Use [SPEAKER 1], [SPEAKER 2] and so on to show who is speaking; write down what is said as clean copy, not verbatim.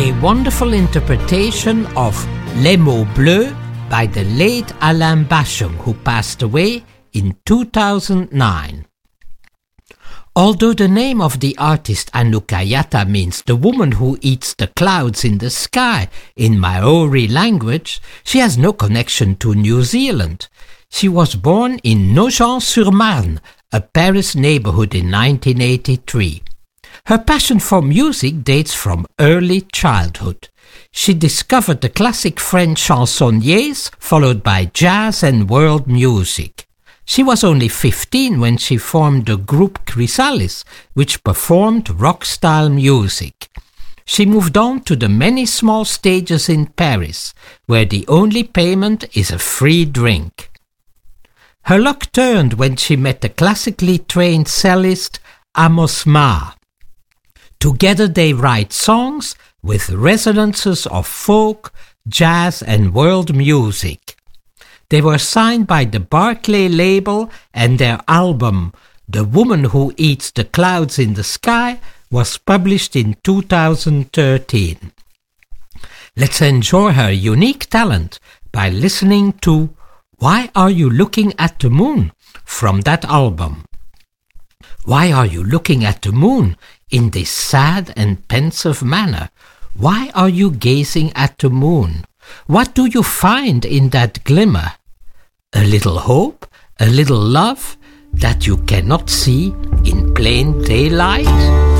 [SPEAKER 1] a wonderful interpretation of Les Mots Bleus by the late Alain Basham, who passed away in 2009. Although the name of the artist Anouk Ayata means the woman who eats the clouds in the sky in Maori language, she has no connection to New Zealand. She was born in Nogent-sur-Marne, a Paris neighborhood, in 1983. Her passion for music dates from early childhood. She discovered the classic French chansonniers, followed by jazz and world music. She was only 15 when she formed the group Chrysalis, which performed rock-style music. She moved on to the many small stages in Paris, where the only payment is a free drink. Her luck turned when she met the classically trained cellist Amos Ma. Together they write songs with resonances of folk, jazz and world music. They were signed by the Barclay label, and their album, The Woman Who Eats the Clouds in the Sky, was published in 2013. Let's enjoy her unique talent by listening to Why Are You Looking at the Moon from that album. Why are you looking at the moon in this sad and pensive manner? Why are you gazing at the moon? What do you find in that glimmer? A little hope, a little love that you cannot see in plain daylight?